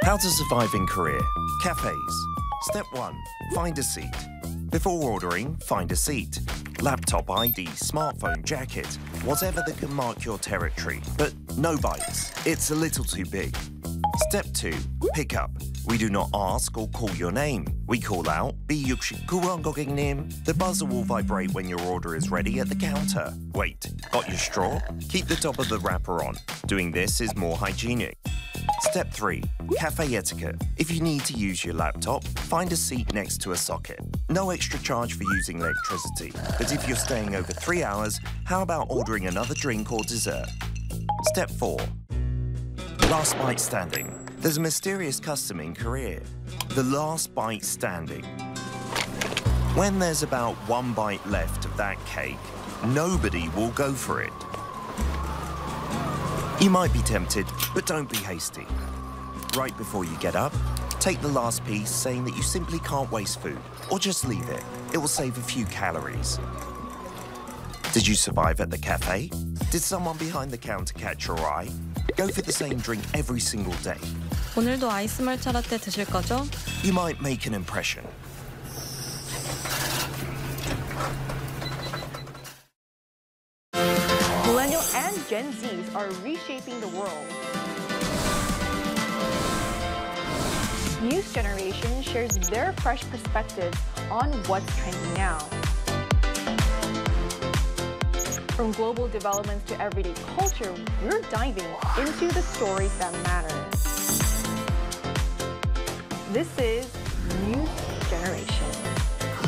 How to survive in Korea. Cafes. Step 1. Find a seat. Before ordering, find a seat. Laptop ID, smartphone, jacket, whatever that can mark your territory. But no bites. It's a little too big. Step 2. Pick up. We do not ask or call your name. We call out, B69번 고객님. The buzzer will vibrate when your order is ready at the counter. Wait, got your straw? Keep the top of the wrapper on. Doing this is more hygienic. Step 3. Cafe etiquette. If you need to use your laptop, find a seat next to a socket. No extra charge for using electricity. But if you're staying over 3 hours, how about ordering another drink or dessert? Step 4. Last bite standing. There's a mysterious custom in Korea. The last bite standing. When there's about 1 bite left of that cake, nobody will go for it. You might be tempted, but don't be hasty. Right before you get up, take the last piece saying that you simply can't waste food, or just leave it. It will save a few calories. Did you survive at the cafe? Did someone behind the counter catch your eye? Go for the same drink every single day. 오늘도 아이스 말차 라떼 드실 거죠? You might make an impression. Millennial and Gen Zs are reshaping the world. News Generation shares their fresh perspectives on what's trending now. From global developments to everyday culture, we're diving into the stories that matter. This is News Generation.